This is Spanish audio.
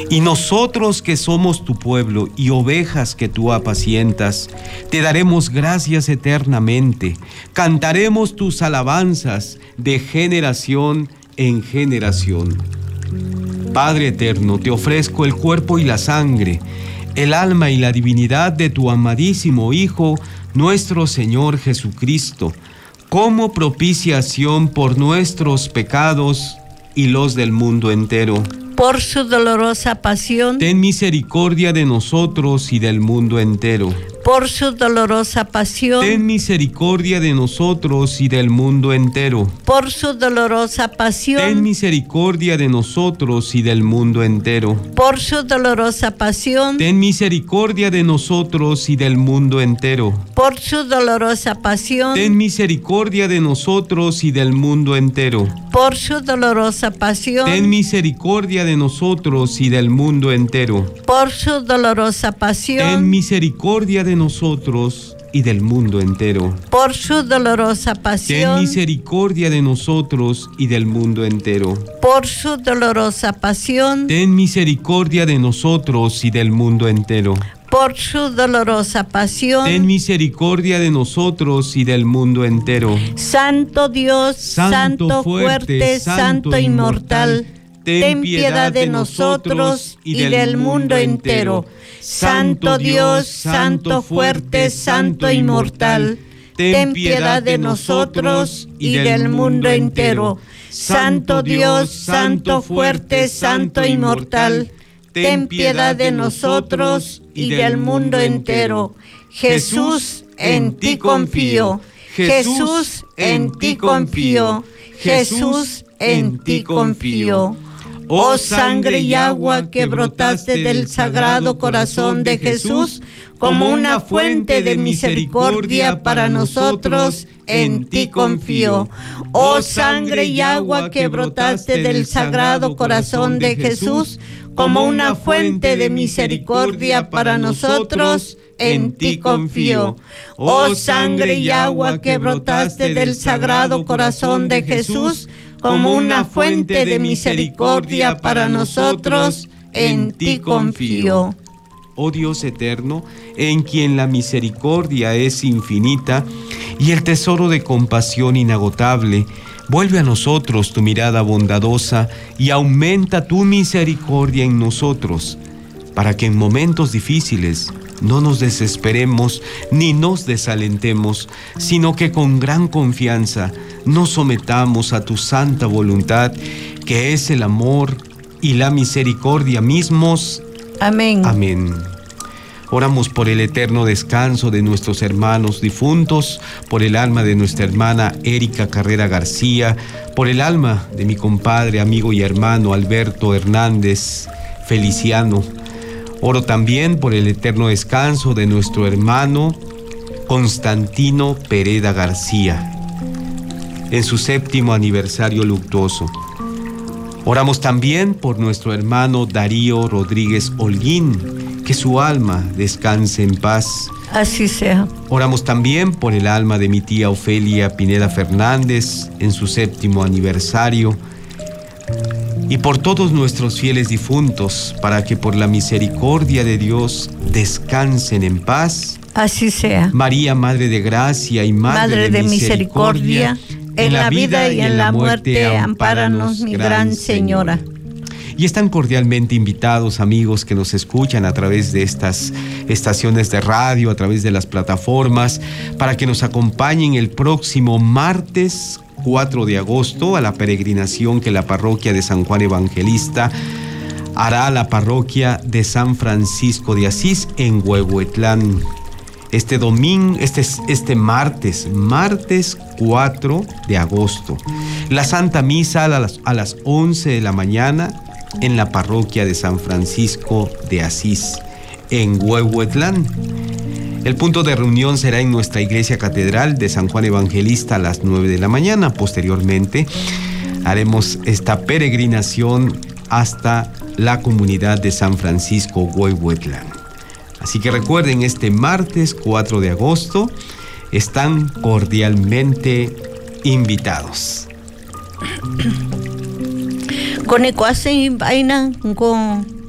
Y nosotros que somos tu pueblo y ovejas que tú apacientas, te daremos gracias eternamente, cantaremos tus alabanzas de generación en generación. Padre eterno, te ofrezco el cuerpo y la sangre, el alma y la divinidad de tu amadísimo Hijo, nuestro Señor Jesucristo, como propiciación por nuestros pecados y los del mundo entero. Por su dolorosa pasión, ten misericordia de nosotros y del mundo entero. Por su dolorosa pasión, ten misericordia de nosotros y del mundo entero. Por su dolorosa pasión, ten misericordia de nosotros y del mundo entero. Por su dolorosa pasión, ten misericordia de nosotros y del mundo entero. Por su dolorosa pasión, ten misericordia de nosotros y del mundo entero. Por su dolorosa pasión, ten misericordia de nosotros y del mundo entero. Por su dolorosa pasión, ten misericordia de nosotros y del mundo entero. Por su dolorosa pasión, ten misericordia de nosotros y del mundo entero. Por su dolorosa pasión, ten misericordia de nosotros y del mundo entero. Por su dolorosa pasión, ten misericordia de nosotros y del mundo entero. Santo Dios, Santo fuerte, Santo inmortal, ten piedad de nosotros y del mundo entero. Santo Dios, Santo fuerte, Santo inmortal, ten piedad de nosotros y del mundo entero. Santo Dios, Santo fuerte, Santo inmortal, ten piedad de nosotros y del mundo entero. Jesús, en ti confío. Jesús, en ti confío. Jesús, en ti confío. Oh sangre y agua que brotaste del sagrado corazón de Jesús, como una fuente de misericordia para nosotros, en ti confío. Oh sangre y agua que brotaste del sagrado corazón de Jesús, como una fuente de misericordia para nosotros, en ti confío. Oh sangre y agua que brotaste del sagrado corazón de Jesús, como una fuente de misericordia para nosotros, en ti confío. Oh Dios eterno, en quien la misericordia es infinita y el tesoro de compasión inagotable, vuelve a nosotros tu mirada bondadosa y aumenta tu misericordia en nosotros, para que en momentos difíciles no nos desesperemos ni nos desalentemos, sino que con gran confianza nos sometamos a tu santa voluntad, que es el amor y la misericordia mismos. Amén. Amén. Oramos por el eterno descanso de nuestros hermanos difuntos, por el alma de nuestra hermana Erika Carrera García, por el alma de mi compadre, amigo y hermano Alberto Hernández Feliciano. Oro también por el eterno descanso de nuestro hermano Constantino Pereda García, en su 7º aniversario luctuoso. Oramos también por nuestro hermano Darío Rodríguez Holguín, que su alma descanse en paz. Así sea. Oramos también por el alma de mi tía Ofelia Pineda Fernández, en su 7º aniversario, y por todos nuestros fieles difuntos, para que por la misericordia de Dios descansen en paz. Así sea. María, Madre de Gracia y Madre de Misericordia, en la vida y en la muerte, ampáranos, mi gran Señora. Y están cordialmente invitados, amigos que nos escuchan a través de estas estaciones de radio, a través de las plataformas, para que nos acompañen el próximo martes 4 de agosto a la peregrinación que la parroquia de San Juan Evangelista hará a la parroquia de San Francisco de Asís en Huehuetlán. Este martes 4 de agosto. La Santa Misa a las 11 de la mañana en la parroquia de San Francisco de Asís en Huehuetlán. El punto de reunión será en nuestra iglesia catedral de San Juan Evangelista a las 9 de la mañana. Posteriormente haremos esta peregrinación hasta la comunidad de San Francisco Huehuetlán. Así que recuerden, este martes 4 de agosto están cordialmente invitados. Con vaina con